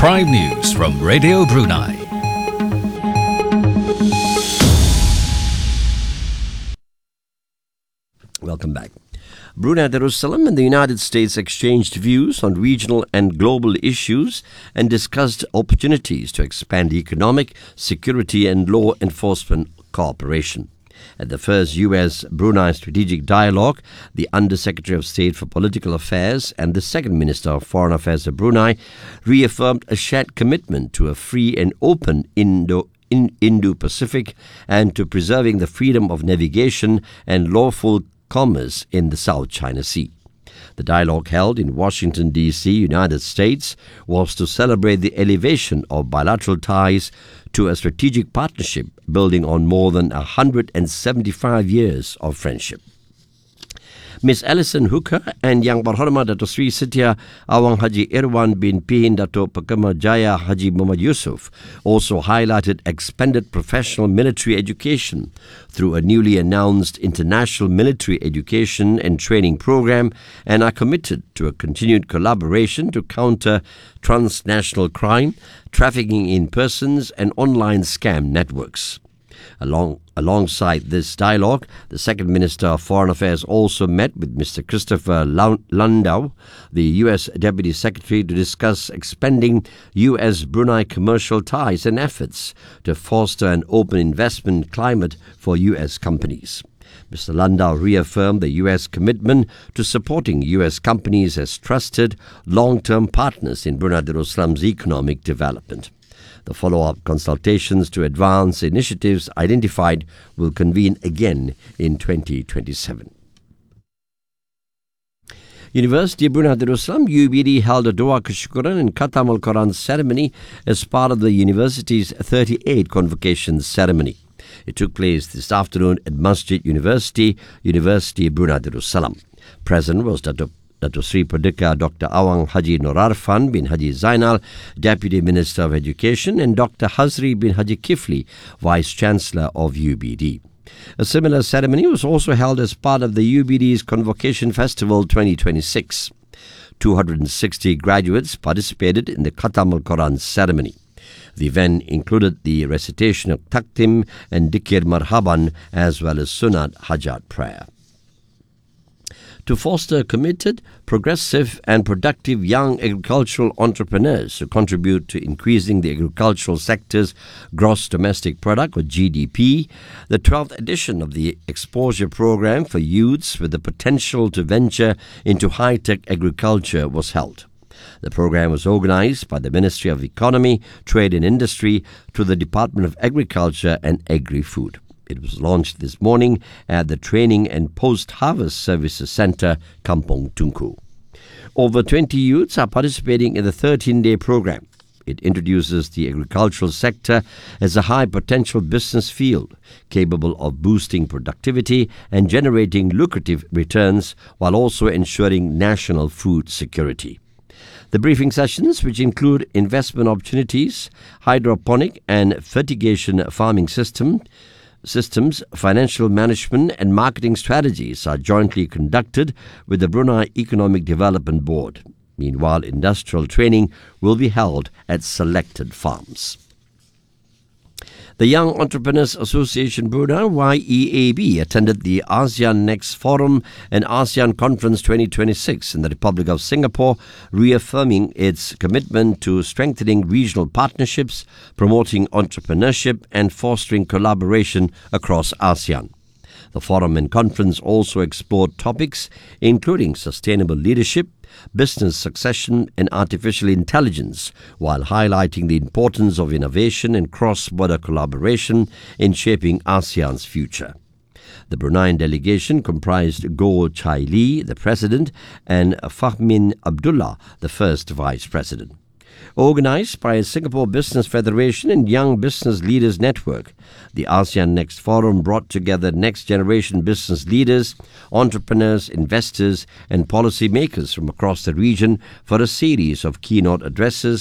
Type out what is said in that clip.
Prime News from Radio Brunei. Welcome back. Brunei Darussalam and the United States exchanged views on regional and global issues and discussed opportunities to expand economic, security and law enforcement cooperation. At the first U.S.-Brunei Strategic Dialogue, the Under-Secretary of State for Political Affairs and the Second Minister of Foreign Affairs of Brunei reaffirmed a shared commitment to a free and open Indo-Pacific and to preserving the freedom of navigation and lawful commerce in the South China Sea. The dialogue held in Washington, D.C., United States, was to celebrate the elevation of bilateral ties to a strategic partnership building on more than 175 years of friendship. Ms. Alison Hooker and Yang Berhormat Dato Sri Setia Awang Haji Irwan bin Pihin Dato Pekema Jaya Haji Muhammad Yusuf also highlighted expanded professional military education through a newly announced international military education and training program and are committed to a continued collaboration to counter transnational crime, trafficking in persons and online scam networks. Alongside this dialogue, the Second Minister of Foreign Affairs also met with Mr. Christopher Landau, the U.S. Deputy Secretary, to discuss expanding U.S.-Brunei commercial ties and efforts to foster an open investment climate for U.S. companies. Mr. Landau reaffirmed the U.S. commitment to supporting U.S. companies as trusted, long-term partners in Brunei Darussalam's economic development. The follow-up consultations to advance initiatives identified will convene again in 2027. University of Brunei Darussalam, UBD, held a Dua Kesyukuran and Khatam Al-Quran ceremony as part of the university's 38th convocation ceremony. It took place this afternoon at Masjid University, University of Brunei Darussalam. Present was Dato Sri Perdeka Dr. Awang Haji Norarfan bin Haji Zainal, Deputy Minister of Education, and Dr. Hazri bin Haji Kifli, Vice-Chancellor of UBD. A similar ceremony was also held as part of the UBD's Convocation Festival 2026. 260 graduates participated in the Khatam al-Quran ceremony. The event included the recitation of Taktim and Dikir Marhaban as well as Sunat Hajat prayer. To foster committed, progressive and productive young agricultural entrepreneurs who contribute to increasing the agricultural sector's gross domestic product or GDP, the 12th edition of the Exposure Program for Youths with the Potential to Venture into High-Tech Agriculture was held. The program was organized by the Ministry of Economy, Trade and Industry through the Department of Agriculture and Agri-Food. It was launched this morning at the Training and Post-Harvest Services Centre, Kampong Tunku. Over 20 youths are participating in the 13-day program. It introduces the agricultural sector as a high-potential business field, capable of boosting productivity and generating lucrative returns while also ensuring national food security. The briefing sessions, which include investment opportunities, hydroponic and fertigation farming systems, financial management and marketing strategies are jointly conducted with the Brunei Economic Development Board. Meanwhile, industrial training will be held at selected farms. The Young Entrepreneurs Association Brunei, YEAB, attended the ASEAN Next Forum and ASEAN Conference 2026 in the Republic of Singapore, reaffirming its commitment to strengthening regional partnerships, promoting entrepreneurship and fostering collaboration across ASEAN. The forum and conference also explored topics including sustainable leadership, business succession and artificial intelligence, while highlighting the importance of innovation and cross-border collaboration in shaping ASEAN's future. The Bruneian delegation comprised Goh Chai Lee, the President, and Fahmin Abdullah, the first Vice President. Organized by Singapore Business Federation and Young Business Leaders Network, the ASEAN Next Forum brought together next-generation business leaders, entrepreneurs, investors, and policymakers from across the region for a series of keynote addresses